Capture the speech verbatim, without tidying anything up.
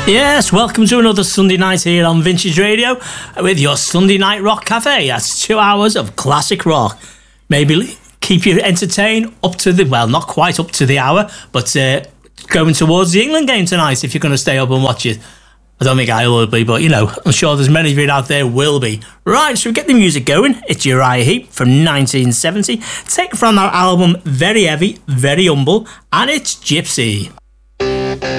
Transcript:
Yes, welcome to another Sunday night here on Vintage Radio with your Sunday Night Rock Cafe. That's two hours of classic rock. Maybe keep you entertained up to the, well, not quite up to the hour, but uh, going towards the England game tonight if you're going to stay up and watch it. I don't think I will be, but, you know, I'm sure there's many of you out there will be. Right, so we get the music going. It's Uriah Heep from nineteen seventy, taken from that album Very Heavy, Very Humble, and it's Gypsy.